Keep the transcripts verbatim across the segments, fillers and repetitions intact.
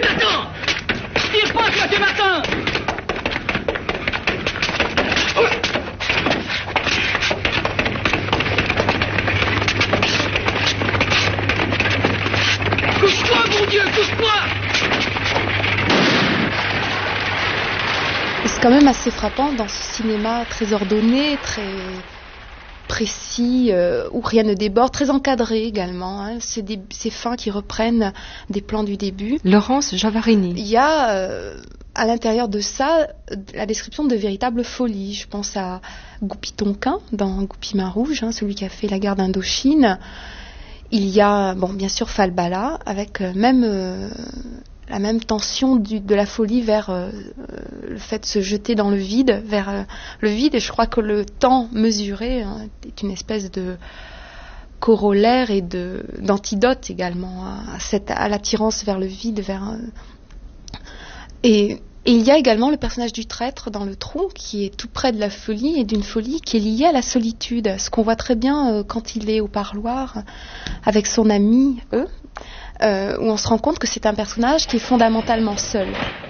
Écoute, attends! Tire pas, toi, c'est Martin! Couche-toi, mon Dieu, couche-toi! C'est quand même assez frappant dans ce cinéma très ordonné, très précis, euh, où rien ne déborde, très encadré également. Hein. C'est des, ces fins qui reprennent des plans du début. Laurence Javarini. Il y a euh, à l'intérieur de ça la description de véritables folies. Je pense à Goupil Tonquin dans Goupil Main Rouge, hein, celui qui a fait la guerre d'Indochine. Il y a, bon, bien sûr, Falbala, avec euh, même euh, la même tension du, de la folie vers euh, le fait de se jeter dans le vide, vers euh, le vide. Et je crois que le temps mesuré hein, est une espèce de corollaire et de, d'antidote également à, cette, à l'attirance vers le vide. Vers, euh, et, et il y a également le personnage du traître dans Le Tronc qui est tout près de la folie et d'une folie qui est liée à la solitude. Ce qu'on voit très bien euh, quand il est au parloir avec son ami, eux, euh, où on se rend compte que c'est un personnage qui est fondamentalement seul.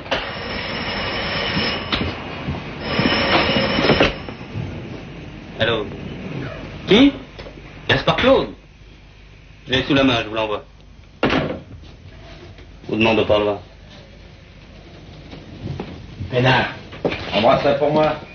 Allô? Qui? Gaspard Claude? Je l'ai sous la main, je vous l'envoie. Vous demande au parloir. Pénard, embrasse-la pour moi.